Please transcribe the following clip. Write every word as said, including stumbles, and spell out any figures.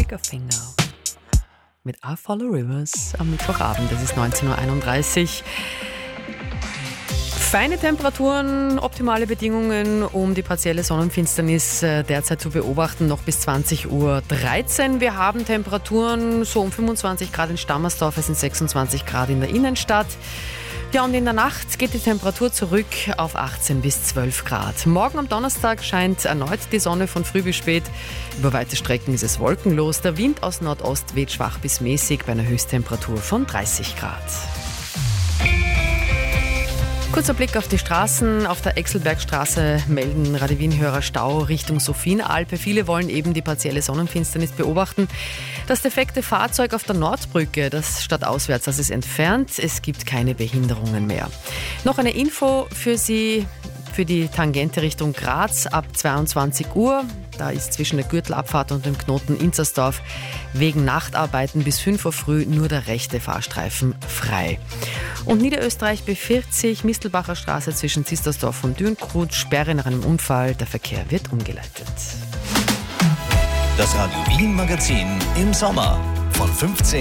Triggerfinger mit I Follow Rivers am Mittwochabend. Das ist neunzehn Uhr einunddreißig. Feine Temperaturen, optimale Bedingungen, um die partielle Sonnenfinsternis derzeit zu beobachten, noch bis zwanzig Uhr dreizehn. Wir haben Temperaturen so um fünfundzwanzig Grad in Stammersdorf, es sind sechsundzwanzig Grad in der Innenstadt. Ja, und in der Nacht geht die Temperatur zurück auf achtzehn bis zwölf Grad. Morgen am Donnerstag scheint erneut die Sonne von früh bis spät. Über weite Strecken ist es wolkenlos. Der Wind aus Nordost weht schwach bis mäßig bei einer Höchsttemperatur von dreißig Grad. Kurzer Blick auf die Straßen. Auf der Exelbergstraße melden Radio Wien-Hörer Stau Richtung Sophienalpe. Viele wollen eben die partielle Sonnenfinsternis beobachten. Das defekte Fahrzeug auf der Nordbrücke, das stadtauswärts, das ist entfernt. Es gibt keine Behinderungen mehr. Noch eine Info für Sie. Für die Tangente Richtung Graz ab zweiundzwanzig Uhr. Da ist zwischen der Gürtelabfahrt und dem Knoten Inzersdorf wegen Nachtarbeiten bis fünf Uhr früh nur der rechte Fahrstreifen frei. Und Niederösterreich B vierzig, Mistelbacher Straße zwischen Zistersdorf und Dürnkrut, Sperre nach einem Unfall. Der Verkehr wird umgeleitet. Das Radio Wien Magazin im Sommer von fünfzehn